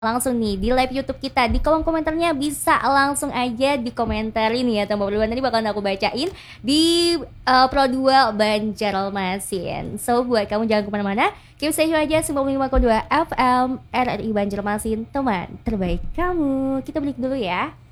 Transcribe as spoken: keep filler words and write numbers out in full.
langsung nih di live YouTube kita, di kolom komentarnya bisa langsung aja dikomentarin ya tombol duluan, tadi bakalan aku bacain di uh, Pro dua Banjarmasin. So buat kamu jangan kemana-mana, keep stay tune aja sembilan puluh lima koma dua F M R R I Banjarmasin, teman terbaik kamu. Kita break dulu ya.